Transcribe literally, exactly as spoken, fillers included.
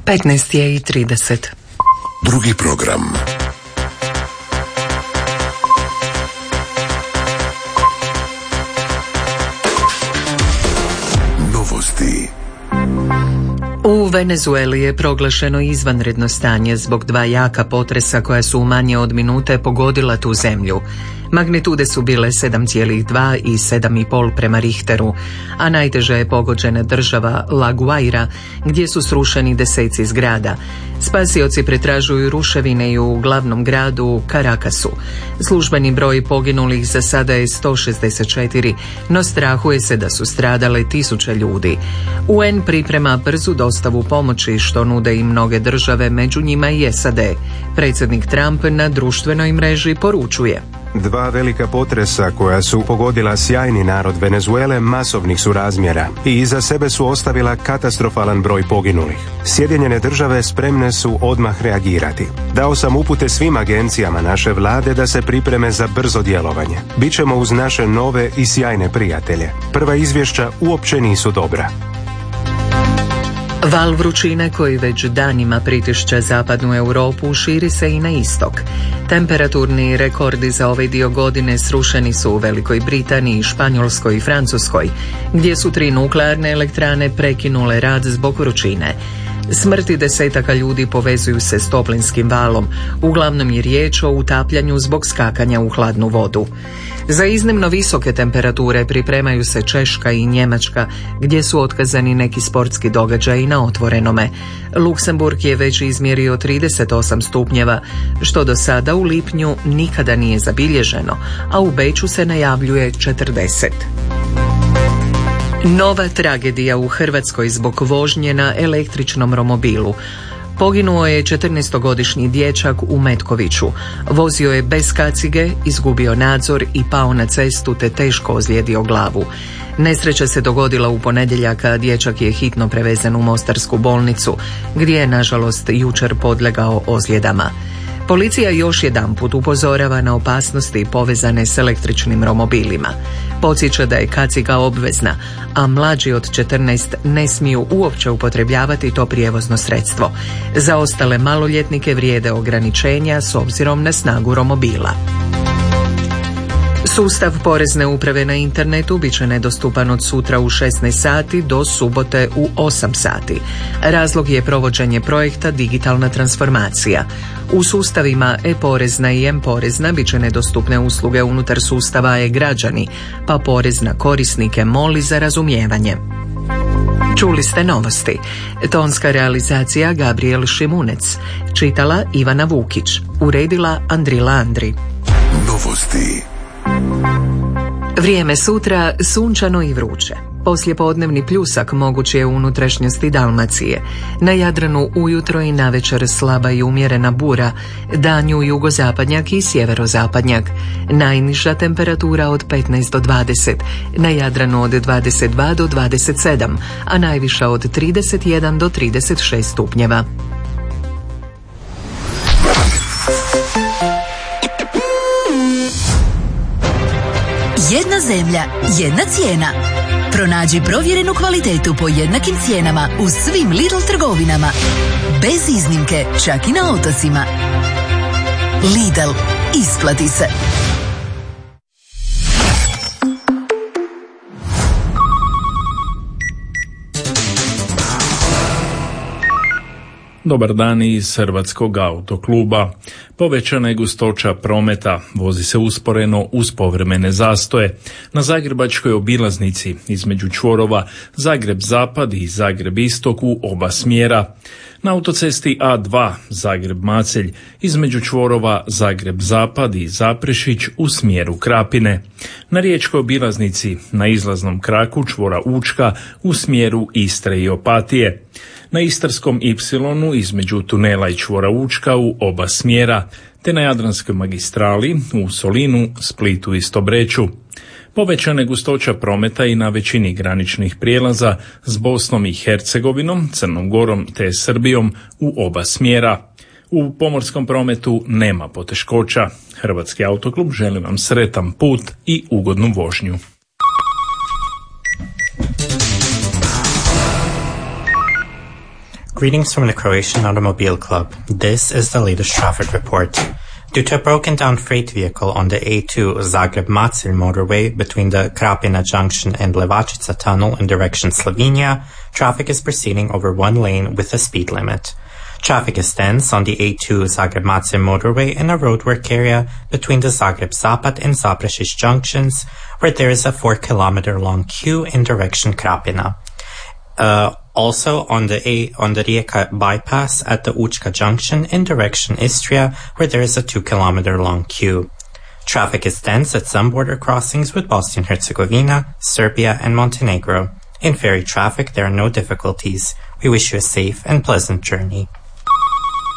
petnaest je i trideset. Drugi program. Novosti. U Venezueli je proglašeno izvanredno stanje zbog dva jaka potresa koja su u manje od minute pogodila tu zemlju. Magnitude su bile sedam zarez dva i sedam zarez pet prema Richteru, a najteže je pogođena država La Guaira, gdje su srušeni deseci zgrada. Spasioci pretražuju ruševine i u glavnom gradu Caracasu. Službeni broj poginulih za sada je sto šezdeset četiri, no strahuje se da su stradale tisuće ljudi. U en priprema brzu dostavu pomoći, što nude i mnoge države, među njima i es a de. Predsjednik Trump na društvenoj mreži poručuje: Dva velika potresa koja su pogodila sjajni narod Venezuele masovnih su razmjera i iza sebe su ostavila katastrofalan broj poginulih. Sjedinjene države spremne su odmah reagirati. Dao sam upute svim agencijama naše vlade da se pripreme za brzo djelovanje. Bićemo uz naše nove i sjajne prijatelje. Prva izvješća uopće nisu dobra. Val vrućine koji već danima pritišće zapadnu Europu širi se i na istok. Temperaturni rekordi za ovaj dio godine srušeni su u Velikoj Britaniji, Španjolskoj i Francuskoj, gdje su tri nuklearne elektrane prekinule rad zbog vrućine. Smrti desetaka ljudi povezuju se s toplinskim valom, uglavnom je riječ o utapljanju zbog skakanja u hladnu vodu. Za iznimno visoke temperature pripremaju se Češka i Njemačka, gdje su otkazani neki sportski događaji na otvorenome. Luksemburg je već izmjerio trideset osam stupnjeva, što do sada u lipnju nikada nije zabilježeno, a u Beču se najavljuje četrdeset. Nova tragedija u Hrvatskoj zbog vožnje na električnom romobilu. Poginuo je četrnaestogodišnji dječak u Metkoviću. Vozio je bez kacige, izgubio nadzor i pao na cestu te teško ozlijedio glavu. Nesreća se dogodila u ponedjeljak, a dječak je hitno prevezen u Mostarsku bolnicu, gdje je nažalost jučer podlegao ozljedama. Policija još jedanput upozorava na opasnosti povezane s električnim romobilima. Podsjeća da je kaciga obvezna, a mlađi od četrnaest ne smiju uopće upotrebljavati to prijevozno sredstvo. Za ostale maloljetnike vrijede ograničenja s obzirom na snagu romobila. Sustav porezne uprave na internetu bit će nedostupan od sutra u šesnaest sati do subote u osam sati. Razlog je provođenje projekta Digitalna transformacija. U sustavima e-porezna i m-porezna bit će nedostupne usluge unutar sustava e-građani, pa porez na korisnike moli za razumijevanje. Čuli ste novosti. Tonska realizacija Gabriel Šimunec. Čitala Ivana Vukić. Uredila Andrila Andri. Novosti. Vrijeme sutra sunčano i vruće. Poslijepodnevni pljusak moguć je u unutrašnjosti Dalmacije. Na Jadranu ujutro i navečer slaba i umjerena bura, danju jugozapadnjak i sjeverozapadnjak. Najniža temperatura od petnaest do dvadeset, na Jadranu od dvadeset dva do dvadeset sedam, a najviša od trideset jedan do trideset šest stupnjeva. Jedna zemlja, jedna cijena. Pronađi provjerenu kvalitetu po jednakim cijenama u svim Lidl trgovinama. Bez iznimke, čak i na otocima. Lidl, isplati se. Dobar dan iz Hrvatskog autokluba. Povećana je gustoća prometa, vozi se usporeno uz povremene zastoje. Na zagrebačkoj obilaznici između čvorova Zagreb-Zapad i Zagreb-Istok u oba smjera. Na autocesti A dva Zagreb-Macelj između čvorova Zagreb-Zapad i Zaprešić u smjeru Krapine. Na riječkoj obilaznici na izlaznom kraku čvora Učka u smjeru Istre i Opatije. Na Istarskom Y između tunela i čvora Učka u oba smjera, te na Jadranskoj magistrali u Solinu, Splitu i Stobreću. Povećana je gustoća prometa i na većini graničnih prijelaza s Bosnom i Hercegovinom, Crnom Gorom te Srbijom u oba smjera. U pomorskom prometu nema poteškoća. Hrvatski autoklub želi vam sretan put i ugodnu vožnju. Greetings from the Croatian Automobile Club. This is the latest traffic report. Due to a broken-down freight vehicle on the A two Zagreb-Macelj motorway between the Krapina Junction and Levačica Tunnel in direction Slovenia, traffic is proceeding over one lane with a speed limit. Traffic is dense on the A two Zagreb-Macelj motorway in a roadwork area between the Zagreb-Zapad and Zaprešić junctions, where there is a four-kilometer-long queue in direction Krapina. Uh, also on the A, on the Rijeka bypass at the Učka junction in direction Istria, where there is a two-kilometer-long queue. Traffic is dense at some border crossings with Bosnia-Herzegovina, Serbia, and Montenegro. In ferry traffic, there are no difficulties. We wish you a safe and pleasant journey.